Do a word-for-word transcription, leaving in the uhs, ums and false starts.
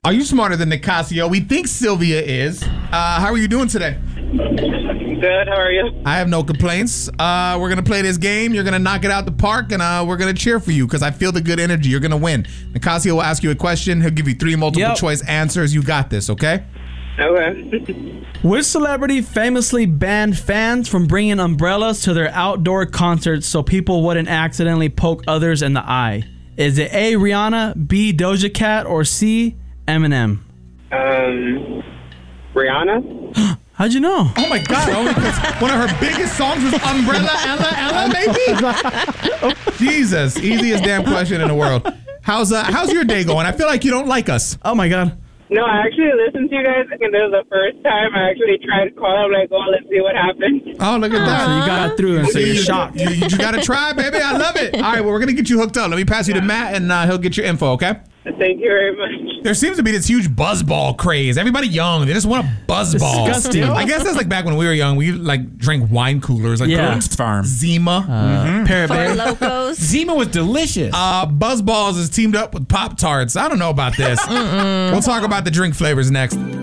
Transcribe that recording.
Are you smarter than Nicasio? We think Sylvia is. Uh, how are you doing today? Good, how are you? I have no complaints. Uh, we're going to play this game. You're going to knock it out the park, and uh, we're going to cheer for you because I feel the good energy. You're going to win. Nicasio will ask you a question. He'll give you three multiple Yep. choice answers. You got this, okay? Okay. Which celebrity famously banned fans from bringing umbrellas to their outdoor concerts so people wouldn't accidentally poke others in the eye? Is it A, Rihanna, B, Doja Cat, or C, Eminem? Um, Rihanna? How'd you know? Oh, my God. Only because one of her biggest songs was Umbrella, Ella, Ella, maybe? Jesus. Easiest damn question in the world. How's uh, how's your day going? I feel like you don't like us. Oh, my God. No, I actually listened to you guys, and this was the first time I actually tried to call. I'm like, oh, let's see what happens. Oh, look at that. So you got through and so you're shocked. You, you got to try, baby. I love it. All right, well, we're going to get you hooked up. Let me pass you to Matt, and uh, he'll get your info, okay? Thank you very much. There seems to be this huge buzzball craze. Everybody young, they just want a buzzball. Disgusting. I guess that's like back when we were young. We like drank wine coolers, like Yeah. Girls Farm. Zima. Uh, Pair of Four Bear. Locos. Zima was delicious. Uh, Buzzballs is teamed up with Pop Tarts. I don't know about this. We'll talk about the drink flavors next.